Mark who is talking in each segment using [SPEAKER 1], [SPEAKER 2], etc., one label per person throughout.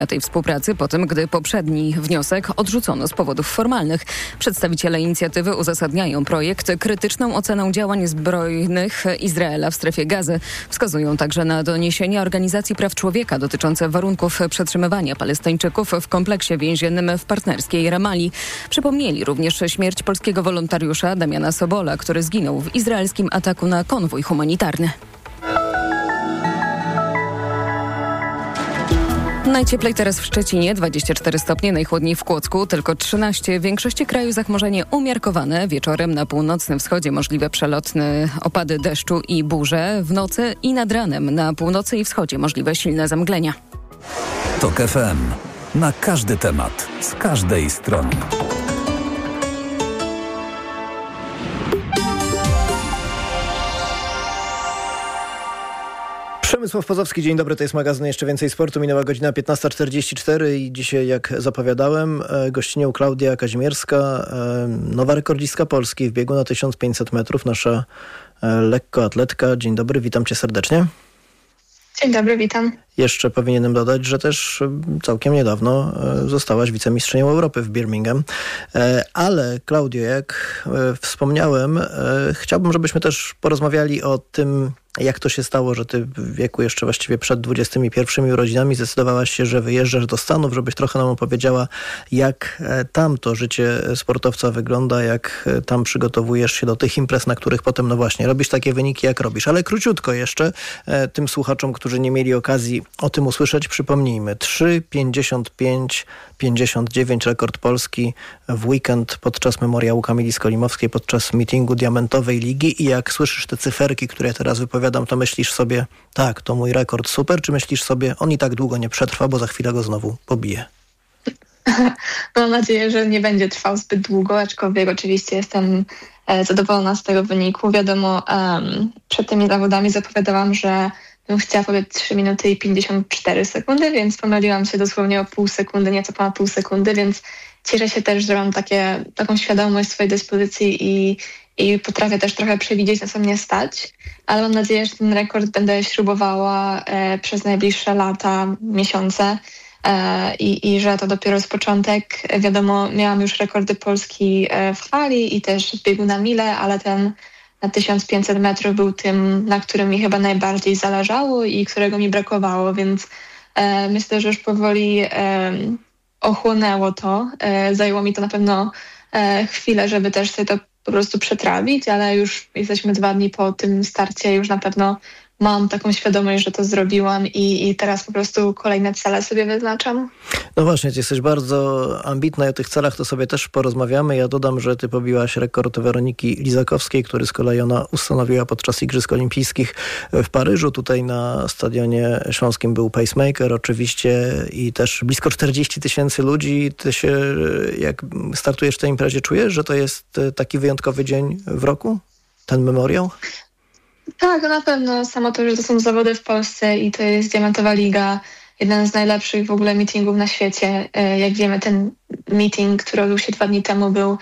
[SPEAKER 1] tej współpracy po tym, gdy poprzedni wniosek odrzucono z powodów formalnych. Przedstawiciele inicjatywy uzasadniają projekt krytyczną oceną działań zbrojnych Izraela w strefie Gazy. Wskazują także na doniesienia Organizacji Praw Człowieka dotyczące warunków przetrzymywania Palestyńczyków w kompleksie więziennym w partnerskiej Ramali. Przypomnieli również śmierć polskiego wolontariusza Damiana Sobola, który zginął w izraelskim ataku na konwój humanitarny. Najcieplej teraz w Szczecinie, 24 stopnie, najchłodniej w Kłodzku, tylko 13. W większości kraju zachmurzenie umiarkowane. Wieczorem na północnym wschodzie możliwe przelotne opady deszczu i burze. W nocy i nad ranem na północy i wschodzie możliwe silne zamglenia.
[SPEAKER 2] TOK FM. Na każdy temat, z każdej strony.
[SPEAKER 3] Przemysław Pozowski, dzień dobry, to jest magazyn Jeszcze Więcej Sportu. Minęła godzina 15:44 i dzisiaj, jak zapowiadałem, gościnią Klaudia Kazimierska, nowa rekordzistka Polski w biegu na 1500 metrów, nasza lekkoatletka. Dzień dobry, witam cię serdecznie.
[SPEAKER 4] Dzień dobry, witam.
[SPEAKER 3] Jeszcze powinienem dodać, że też całkiem niedawno zostałaś wicemistrzynią Europy w Birmingham. Ale Klaudio, jak wspomniałem, chciałbym, żebyśmy też porozmawiali o tym, jak to się stało, że ty w wieku jeszcze właściwie przed 21 urodzinami zdecydowałaś się, że wyjeżdżasz do Stanów, żebyś trochę nam opowiedziała, jak tam to życie sportowca wygląda, jak tam przygotowujesz się do tych imprez, na których potem, no właśnie, robisz takie wyniki, jak robisz. Ale króciutko jeszcze tym słuchaczom, którzy nie mieli okazji o tym usłyszeć, przypomnijmy. 3:55:59 rekord Polski w weekend podczas memoriału Kamili Skolimowskiej, podczas meetingu Diamentowej Ligi. I jak słyszysz te cyferki, które ja teraz wypowiadam, to myślisz sobie, tak, to mój rekord, super, czy myślisz sobie, on i tak długo nie przetrwa, bo za chwilę go znowu pobije?
[SPEAKER 4] Mam nadzieję, że nie będzie trwał zbyt długo, aczkolwiek oczywiście jestem zadowolona z tego wyniku. Wiadomo, przed tymi zawodami zapowiadałam, że bym chciała pobiec 3 minuty i 54 sekundy, więc pomyliłam się dosłownie o pół sekundy, nieco ponad pół sekundy, więc cieszę się też, że mam taką świadomość swojej dyspozycji i potrafię też trochę przewidzieć, na co mnie stać, ale mam nadzieję, że ten rekord będę śrubowała przez najbliższe lata, miesiące i że to dopiero jest początek. Wiadomo, miałam już rekordy Polski w hali i też w biegu na milę, ale ten na 1500 metrów był tym, na którym mi chyba najbardziej zależało i którego mi brakowało, więc myślę, że już powoli ochłonęło to. Zajęło mi to na pewno chwilę, żeby też sobie to po prostu przetrawić, ale już jesteśmy 2 dni po tym starcie, już na pewno mam taką świadomość, że to zrobiłam i teraz po prostu kolejne cele sobie wyznaczam.
[SPEAKER 3] No właśnie, ty jesteś bardzo ambitna i o tych celach to sobie też porozmawiamy. Ja dodam, że ty pobiłaś rekord Weroniki Lizakowskiej, który z kolei ona ustanowiła podczas Igrzysk Olimpijskich w Paryżu. Tutaj na Stadionie Śląskim był pacemaker oczywiście i też blisko 40 000 ludzi. Ty się, jak startujesz w tej imprezie, czujesz, że to jest taki wyjątkowy dzień w roku? Ten memoriał?
[SPEAKER 4] Tak, na pewno. Samo to, że to są zawody w Polsce i to jest Diamentowa Liga, jeden z najlepszych w ogóle meetingów na świecie. Jak wiemy, ten meeting, który odbył się 2 dni temu, był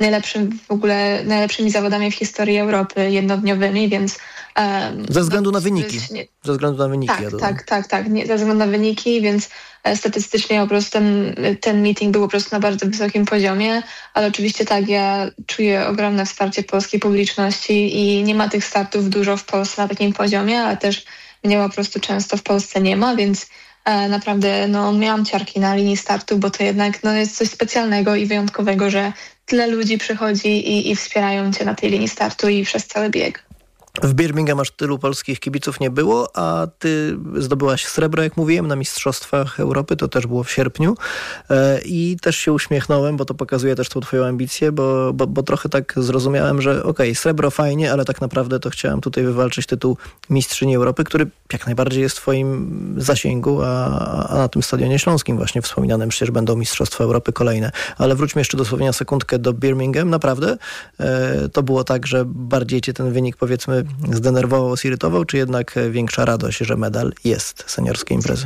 [SPEAKER 4] najlepszymi zawodami w historii Europy, jednodniowymi, więc...
[SPEAKER 3] Ze względu na wyniki. Ze względu na wyniki.
[SPEAKER 4] Tak. Ze względu na wyniki, więc statystycznie po prostu ten meeting był po prostu na bardzo wysokim poziomie, ale oczywiście tak, ja czuję ogromne wsparcie polskiej publiczności i nie ma tych startów dużo w Polsce na takim poziomie, ale też mnie po prostu często w Polsce nie ma, więc naprawdę miałam ciarki na linii startu, bo to jednak jest coś specjalnego i wyjątkowego, że tyle ludzi przychodzi i wspierają cię na tej linii startu i przez cały bieg.
[SPEAKER 3] W Birmingham aż tylu polskich kibiców nie było, a ty zdobyłaś srebro, jak mówiłem, na Mistrzostwach Europy, to też było w sierpniu i też się uśmiechnąłem, bo to pokazuje też tą twoją ambicję, bo trochę tak zrozumiałem, że okej, srebro fajnie, ale tak naprawdę to chciałem tutaj wywalczyć tytuł Mistrzyni Europy, który jak najbardziej jest w twoim zasięgu, a na tym Stadionie Śląskim właśnie wspominanym przecież będą Mistrzostwa Europy kolejne. Ale wróćmy jeszcze dosłownie na sekundkę do Birmingham. Naprawdę to było tak, że bardziej cię ten wynik, powiedzmy, zdenerwował, zirytował, czy jednak większa radość, że medal jest seniorskiej imprezy?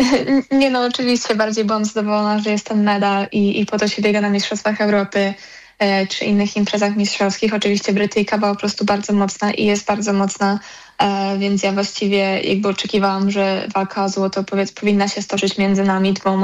[SPEAKER 4] Nie, oczywiście bardziej byłam zadowolona, że jest ten medal i po to się biega na Mistrzostwach Europy. czy innych imprezach mistrzowskich. Oczywiście Brytyjka była po prostu bardzo mocna i jest bardzo mocna, więc ja właściwie jakby oczekiwałam, że walka o złoto powinna się stoczyć między nami dwoma.